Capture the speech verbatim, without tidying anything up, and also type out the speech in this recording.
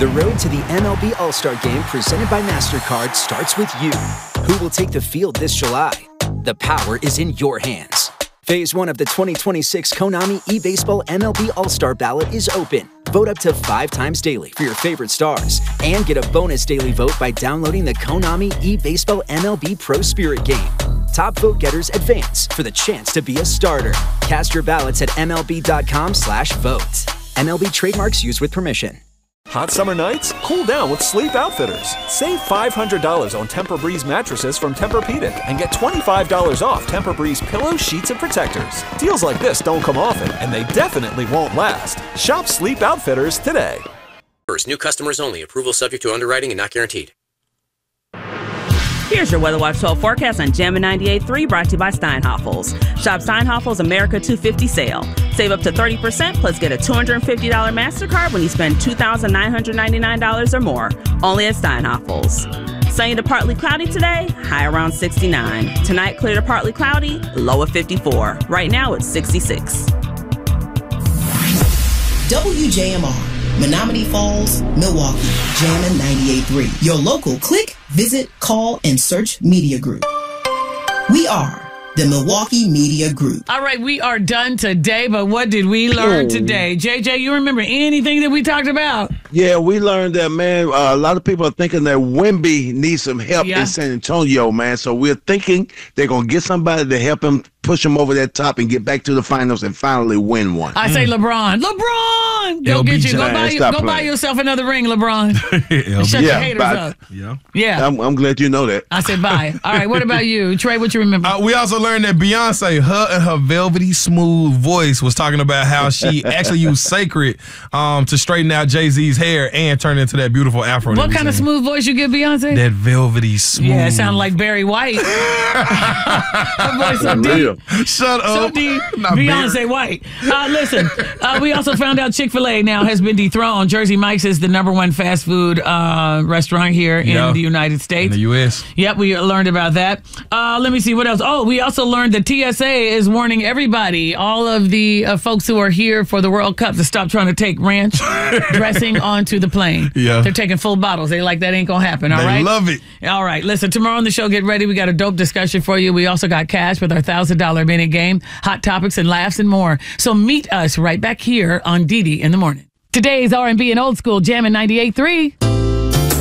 The road to the M L B All-Star Game presented by MasterCard starts with you. Who will take the field this July? The power is in your hands. Phase one of the twenty twenty-six Konami eBaseball M L B All-Star ballot is open. Vote up to five times daily for your favorite stars and get a bonus daily vote by downloading the Konami eBaseball M L B Pro Spirit game. Top vote getters advance for the chance to be a starter. Cast your ballots at M L B dot com slash vote. M L B trademarks used with permission. Hot summer nights? Cool down with Sleep Outfitters. Save five hundred dollars on Tempur-Breeze mattresses from Tempur-Pedic and get twenty-five dollars off Tempur-Breeze pillows, sheets, and protectors. Deals like this don't come often, and they definitely won't last. Shop Sleep Outfitters today. First, new customers only. Approval subject to underwriting and not guaranteed. Here's your Weather Watch twelve forecast on Jammin' ninety-eight point three, brought to you by Steinhafels. Shop Steinhafels America two fifty sale. Save up to thirty percent plus get a two hundred fifty dollars MasterCard when you spend two thousand nine hundred ninety-nine dollars or more. Only at Steinhafels. Sunny to partly cloudy today, high around sixty-nine. Tonight, clear to partly cloudy, low of fifty-four. Right now, it's sixty-six. W J M R, Menominee Falls, Milwaukee, Jammin' ninety-eight point three. Your local click, visit, call, and search media group. We are the Milwaukee Media Group. All right, we are done today, but what did we learn today? J J, you remember anything that we talked about? Yeah, we learned that, man, uh, a lot of people are thinking that Wemby needs some help Yeah. in San Antonio, man. So we're thinking they're going to get somebody to help him push him over that top and get back to the finals and finally win one. I say LeBron. LeBron! Go L B J. get you. Go, buy, you, Stop go buy playing. yourself another ring, LeBron. Shut yeah, your haters but- up. Yeah. Yeah. I'm, I'm glad you know that. I said bye. All right, what about you? Trey, what you remember? Uh, we also learned that Beyonce, her and her velvety smooth voice was talking about how she actually used Sacred um, to straighten out Jay-Z's hair and turn it into that beautiful afro. What kind of smooth voice you give Beyonce? That velvety smooth. Yeah, it sounded like Barry White. Her voice so deep. Shut up. So deep. Not Beyonce Barry. White. Uh, listen, uh, we also found out Chick-fil-A now has been dethroned. Jersey Mike's is the number one fast food uh, restaurant here in Yeah. the United States. In the U S Yep, we learned about that. Uh, let me see what else. Oh, we also learned that T S A is warning everybody, all of the uh, folks who are here for the World Cup, to stop trying to take ranch dressing onto the plane. Yeah. They're taking full bottles. They like that ain't gonna happen. All They right. love it. All right. Listen, tomorrow on the show, get ready. We got a dope discussion for you. We also got cash with our one thousand dollars minute game, hot topics and laughs and more. So meet us right back here on D D in the morning. Today's R and B and old school Jammin' ninety-eight point three.